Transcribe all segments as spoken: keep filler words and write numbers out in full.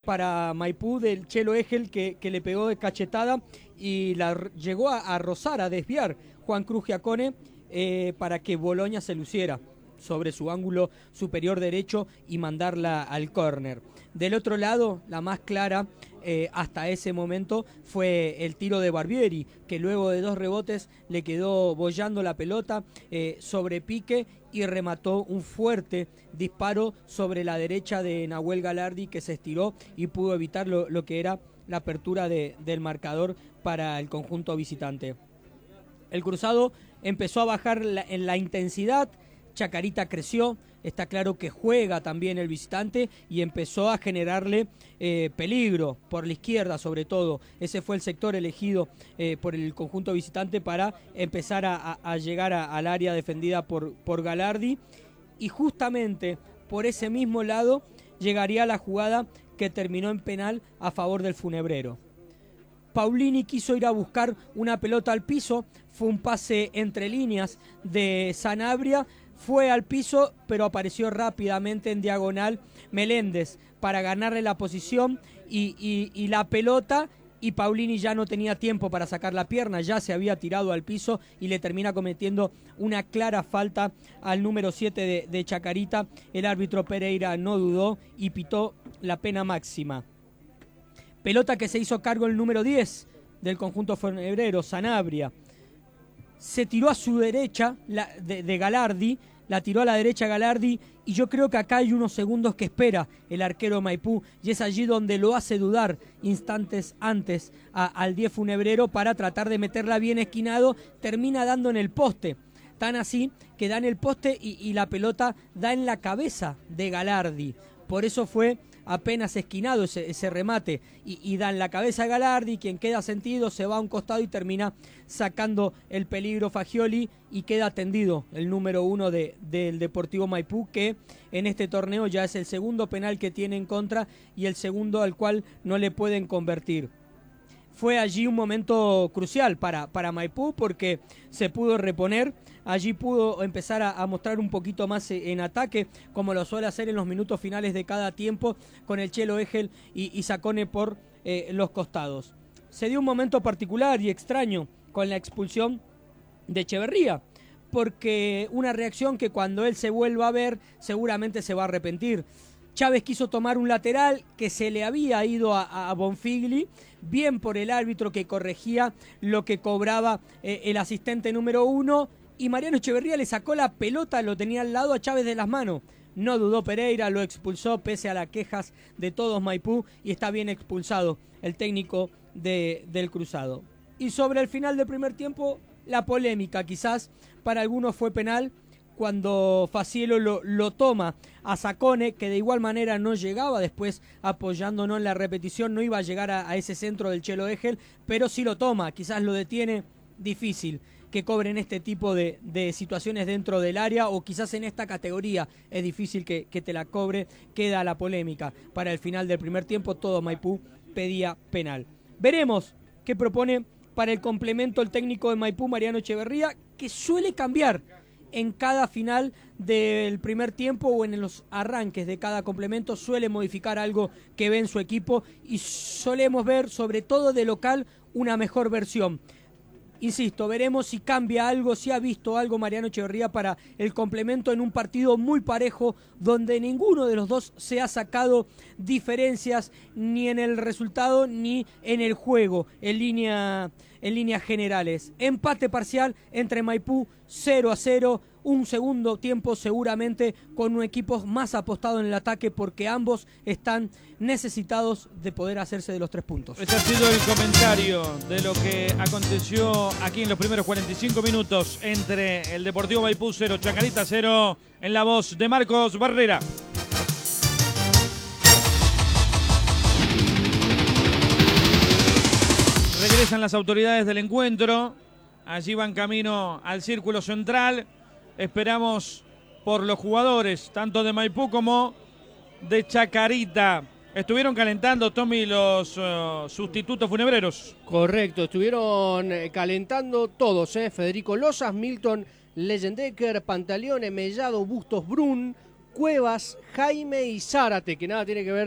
para Maipú del Chelo Egel que, que le pegó de cachetada y la llegó a, a rozar, a desviar Juan Cruz Giacone eh, para que Boloña se luciera sobre su ángulo superior derecho y mandarla al córner. Del otro lado, la más clara eh, hasta ese momento fue el tiro de Barbieri, que luego de dos rebotes le quedó boyando la pelota eh, sobre pique y remató un fuerte disparo sobre la derecha de Nahuel Galardi, que se estiró y pudo evitar lo, lo que era la apertura de, del marcador para el conjunto visitante. El Cruzado empezó a bajar la, en la intensidad, Chacarita creció, está claro que juega también el visitante y empezó a generarle eh, peligro por la izquierda sobre todo. Ese fue el sector elegido eh, por el conjunto visitante para empezar a, a, a llegar a, al área defendida por, por Galardi, y justamente por ese mismo lado llegaría la jugada que terminó en penal a favor del Funebrero. Paulini quiso ir a buscar una pelota al piso, fue un pase entre líneas de Sanabria, fue al piso, pero apareció rápidamente en diagonal Meléndez para ganarle la posición y, y, y la pelota, y Paulini ya no tenía tiempo para sacar la pierna, ya se había tirado al piso y le termina cometiendo una clara falta al número siete de, de Chacarita. El árbitro Pereira no dudó y pitó la pena máxima. Pelota que se hizo cargo el número diez del conjunto funebrero, Sanabria. Se tiró a su derecha la, de, de Galardi, la tiró a la derecha Galardi, y yo creo que acá hay unos segundos que espera el arquero de Maipú, y es allí donde lo hace dudar instantes antes a, al diez funebrero para tratar de meterla bien esquinado, termina dando en el poste, tan así que da en el poste y, y la pelota da en la cabeza de Galardi, por eso fue apenas esquinado ese, ese remate y, y da en la cabeza a Galardi, quien queda sentido, se va a un costado y termina sacando el peligro Fagioli y queda tendido el número uno de, del Deportivo Maipú, que en este torneo ya es el segundo penal que tiene en contra y el segundo al cual no le pueden convertir. Fue allí un momento crucial para, para Maipú porque se pudo reponer, allí pudo empezar a, a mostrar un poquito más en ataque, como lo suele hacer en los minutos finales de cada tiempo, con el Chelo Egel y, y Sacone por eh, los costados. Se dio un momento particular y extraño con la expulsión de Echeverría, porque una reacción que cuando él se vuelva a ver seguramente se va a arrepentir. Chávez quiso tomar un lateral que se le había ido a, a Bonfigli, bien por el árbitro que corregía lo que cobraba eh, el asistente número uno, y Mariano Echeverría le sacó la pelota, lo tenía al lado a Chávez de las manos. No dudó Pereira, lo expulsó pese a las quejas de todos Maipú, y está bien expulsado el técnico de, del Cruzado. Y sobre el final del primer tiempo, la polémica quizás para algunos fue penal, cuando Facielo lo, lo toma a Sacone, que de igual manera no llegaba después apoyándonos en la repetición, no iba a llegar a, a ese centro del Chelo Egel, pero sí lo toma, quizás lo detiene. Difícil que cobren este tipo de, de situaciones dentro del área, o quizás en esta categoría es difícil que, que te la cobre. Queda la polémica. Para el final del primer tiempo todo Maipú pedía penal. Veremos qué propone para el complemento el técnico de Maipú, Mariano Echeverría, que suele cambiar en cada final del primer tiempo o en los arranques de cada complemento, suele modificar algo que ve en su equipo, y solemos ver, sobre todo de local, una mejor versión. Insisto, veremos si cambia algo, si ha visto algo Mariano Echeverría para el complemento en un partido muy parejo, donde ninguno de los dos se ha sacado diferencias ni en el resultado ni en el juego, en línea, en líneas generales. Empate parcial entre Maipú, cero a cero, un segundo tiempo seguramente con un equipo más apostado en el ataque, porque ambos están necesitados de poder hacerse de los tres puntos. Ese ha sido el comentario de lo que aconteció aquí en los primeros cuarenta y cinco minutos entre el Deportivo Maipú cero, Chacarita cero, en la voz de Marcos Barrera. Regresan las autoridades del encuentro, allí van camino al círculo central. Esperamos por los jugadores, tanto de Maipú como de Chacarita. Estuvieron calentando, Tommy, los uh, sustitutos funebreros. Correcto, estuvieron calentando todos, ¿eh? Federico Lozas, Milton Leyendecker, Pantaleone, Mellado, Bustos, Brun, Cuevas, Jaime y Zárate, que nada tiene que ver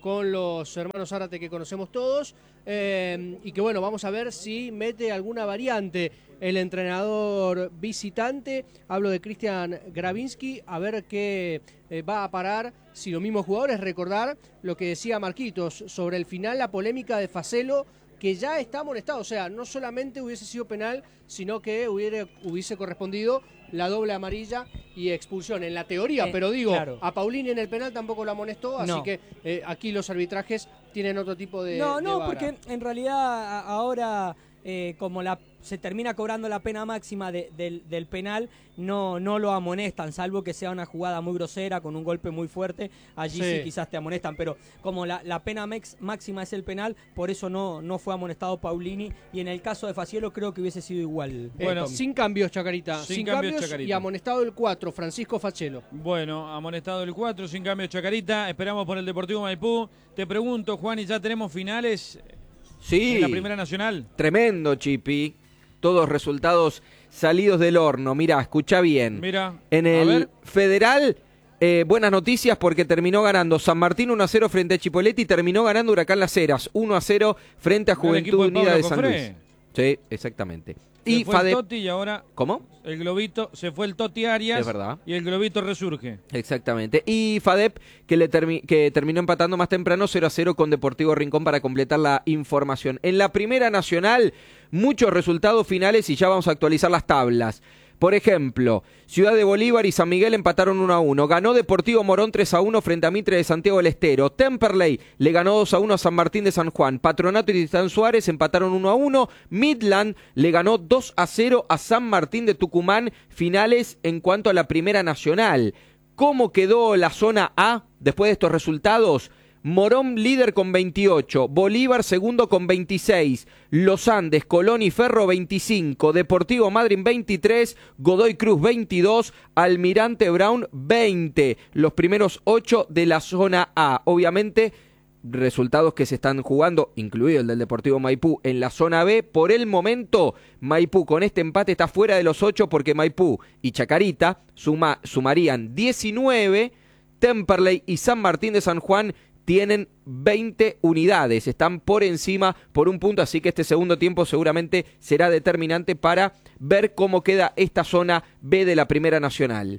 con los hermanos Zárate que conocemos todos, eh, y que bueno, vamos a ver si mete alguna variante el entrenador visitante. Hablo de Cristian Gravinsky, a ver qué eh, va a parar, si los mismos jugadores. Recordar lo que decía Marquitos sobre el final, la polémica de Facelo, que ya está amonestado, o sea, no solamente hubiese sido penal, sino que hubiera, hubiese correspondido la doble amarilla y expulsión en la teoría, eh, pero digo, claro, a Paulini en el penal tampoco lo amonestó, así no. que eh, aquí los arbitrajes tienen otro tipo de No, no, de porque en realidad ahora eh, como la se termina cobrando la pena máxima de, del, del penal, no, no lo amonestan, salvo que sea una jugada muy grosera, con un golpe muy fuerte, allí sí, sí quizás te amonestan, pero como la, la pena mex, máxima es el penal, por eso no, no fue amonestado Paulini, y en el caso de Faciolo creo que hubiese sido igual. Bueno, eh, sin cambios, Chacarita, sin, sin cambios, cambios Chacarita. Y amonestado el cuatro, Francisco Faciolo. Bueno, amonestado el cuatro, sin cambios, Chacarita, esperamos por el Deportivo Maipú. Te pregunto, Juan, ¿y ya tenemos finales sí, en la Primera Nacional? Tremendo, Chipi. Todos resultados salidos del horno. Mirá, escucha bien. Mira, en el Federal, eh, buenas noticias porque terminó ganando San Martín uno a cero frente a Chipoleti y terminó ganando Huracán Las Heras uno a cero frente a Juventud Unida de San Luis. Sí, exactamente. Se y fue Fadep... el Toti y ahora ¿Cómo? El Globito, se fue el Toti Arias. Es verdad. Y el Globito resurge. Exactamente. Y Fadep, que, le termi... que terminó empatando más temprano cero a cero con Deportivo Rincón para completar la información. En la Primera Nacional, muchos resultados finales y ya vamos a actualizar las tablas. Por ejemplo, Ciudad de Bolívar y San Miguel empataron uno a uno. Ganó Deportivo Morón tres a uno frente a Mitre de Santiago del Estero. Temperley le ganó dos a uno a San Martín de San Juan. Patronato y Titán Suárez empataron uno a uno. Midland le ganó dos a cero a San Martín de Tucumán. Finales en cuanto a la Primera Nacional. ¿Cómo quedó la zona A después de estos resultados? Morón líder con veintiocho, Bolívar segundo con veintiséis, Los Andes, Colón y Ferro veinticinco, Deportivo Madryn veintitrés, Godoy Cruz veintidós, Almirante Brown veinte, los primeros ocho de la zona A. Obviamente, resultados que se están jugando, incluido el del Deportivo Maipú, en la zona B. Por el momento, Maipú con este empate está fuera de los ocho porque Maipú y Chacarita suma, sumarían diecinueve, Temperley y San Martín de San Juan tienen veinte unidades, están por encima por un punto, así que este segundo tiempo seguramente será determinante para ver cómo queda esta zona B de la Primera Nacional.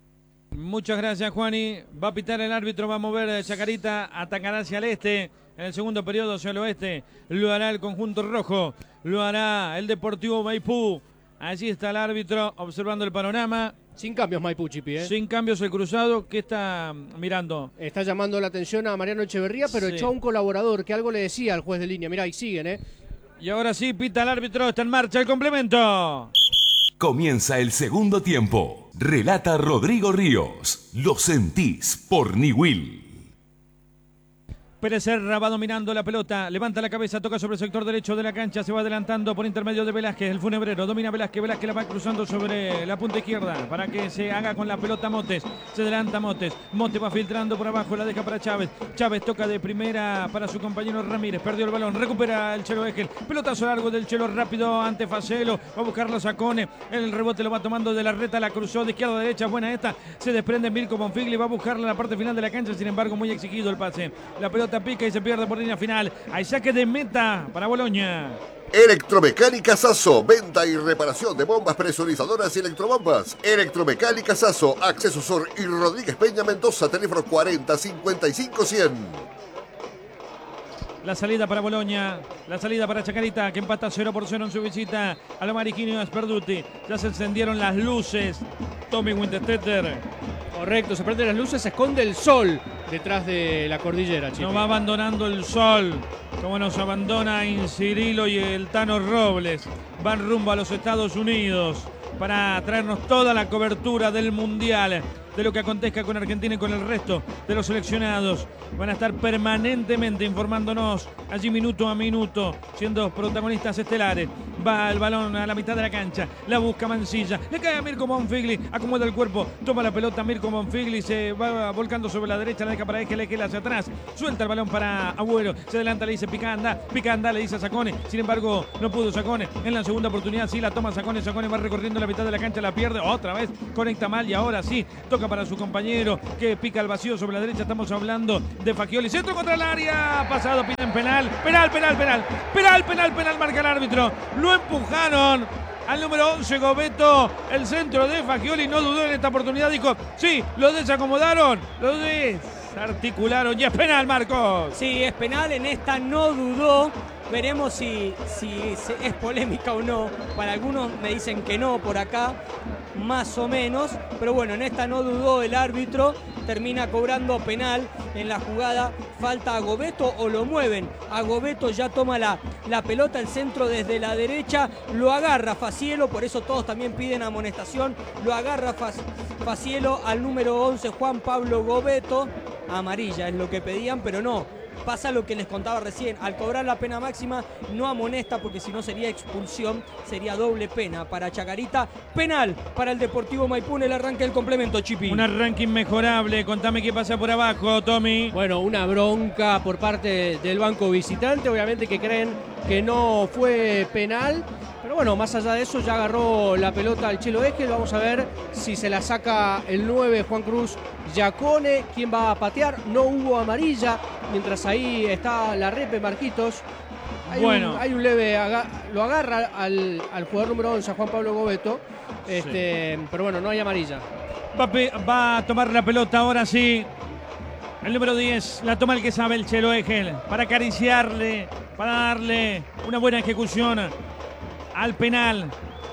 Muchas gracias, Juani. Va a pitar el árbitro, va a mover Chacarita, atacará hacia el este, en el segundo periodo hacia el oeste, lo hará el conjunto rojo, lo hará el Deportivo Maipú. Allí está el árbitro observando el panorama. Sin cambios Maipú, Chipi, ¿eh? Sin cambios el cruzado. ¿Qué está mirando? Está llamando la atención a Mariano Echeverría, pero sí, echó a un colaborador que algo le decía al juez de línea. Mirá, y siguen, ¿eh? Y ahora sí, pita el árbitro, está en marcha el complemento. Comienza el segundo tiempo. Relata Rodrigo Ríos. Lo sentís por Niwil. Pérez Serra va dominando la pelota, levanta la cabeza, toca sobre el sector derecho de la cancha, se va adelantando por intermedio de Velázquez, el funebrero, domina Velázquez, Velázquez la va cruzando sobre la punta izquierda para que se haga con la pelota Motes, se adelanta Motes, Motes va filtrando por abajo, la deja para Chávez, Chávez toca de primera para su compañero Ramírez, perdió el balón, recupera el Chelo Egel, pelotazo largo del Chelo rápido ante Facelo, va a buscar los Sacone, el rebote lo va tomando de la reta, la cruzó de izquierda a derecha, buena esta, se desprende Mirko Bonfigli, va a buscarla en la parte final de la cancha, sin embargo muy exigido el pase, la pelota pica y se pierde por línea final. Hay saque de meta para Boloña. Electromecánica Sasso, venta y reparación de bombas presurizadoras y electrobombas. Electromecánica Sasso, Acceso Sur y Rodríguez Peña Mendoza, teléfono cuarenta cincuenta y cinco cien. La salida para Boloña, la salida para Chacarita, que empata cero por cero en su visita a la Mariquinho Asperduti. Ya se encendieron las luces. Tommy Winterstetter. Correcto, se prenden las luces, se esconde el sol detrás de la cordillera, Chipi. Nos va abandonando el sol, como nos abandona Incirilo y el Tano Robles. Van rumbo a los Estados Unidos para traernos toda la cobertura del Mundial, de lo que acontezca con Argentina y con el resto de los seleccionados. Van a estar permanentemente informándonos allí minuto a minuto, siendo protagonistas estelares Va el balón a la mitad de la cancha. La busca Mancilla. Le cae a Mirko Bonfigli. Acomoda el cuerpo. Toma la pelota Mirko Bonfigli. Se va volcando sobre la derecha. La deja para Egel. Egel hacia atrás. Suelta el balón para Agüero. Se adelanta, le dice Picanda. Picanda le dice a Zacone. Sin embargo, no pudo Zacone. En la segunda oportunidad sí la toma Zacone. Zacone va recorriendo la mitad de la cancha. La pierde. Otra vez conecta mal. Y ahora sí. Toca para su compañero que pica el vacío sobre la derecha. Estamos hablando de Fagioli. Centro contra el área. Pasado. Piden penal. Penal, penal, penal. Penal, penal, penal. Marca el árbitro. Lo empujaron al número once, Gobeto. El centro de Fagioli no dudó en esta oportunidad. Dijo, sí, lo desacomodaron, lo desarticularon. Y es penal, Marcos. Sí, es penal. En esta no dudó. Veremos si, si es polémica o no. Para algunos me dicen que no por acá, más o menos. Pero bueno, en esta no dudó el árbitro. Termina cobrando penal en la jugada. Falta a Gobeto o lo mueven. A Gobeto ya toma la, la pelota, el centro desde la derecha. Lo agarra Facielo, por eso todos también piden amonestación. Lo agarra Facielo al número once, Juan Pablo Gobeto. Amarilla es lo que pedían, pero no. Pasa lo que les contaba recién, al cobrar la pena máxima no amonesta porque si no sería expulsión, sería doble pena para Chacarita. Penal para el Deportivo Maipú en el arranque del complemento, Chipi. Un arranque inmejorable, contame qué pasa por abajo, Tommy. Bueno, una bronca por parte del banco visitante, obviamente que creen que no fue penal. Pero bueno, más allá de eso ya agarró la pelota al Chelo Egel. Vamos a ver si se la saca el nueve Juan Cruz Giacone. ¿Quién va a patear? No hubo amarilla. Mientras ahí está la repe Marquitos. Hay bueno. Un, hay un leve, aga, lo agarra al, al jugador número once, Juan Pablo Gobeto. Este, sí. Pero bueno, no hay amarilla. Va, va a tomar la pelota ahora sí. El número diez, la toma el que sabe, el Chelo Egel. Para acariciarle, para darle una buena ejecución al penal,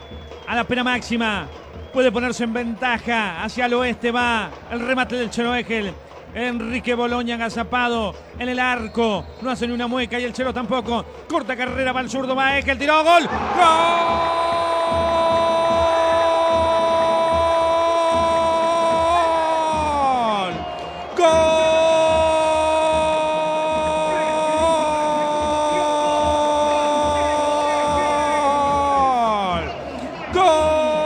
a la pena máxima. Puede ponerse en ventaja. Hacia el oeste va el remate del Chelo Egel. Enrique Boloña agazapado en el arco. No hace ni una mueca y el Chelo tampoco. Corta carrera, va el zurdo, va Egel, tiró, gol. ¡Gol! ¡Gol!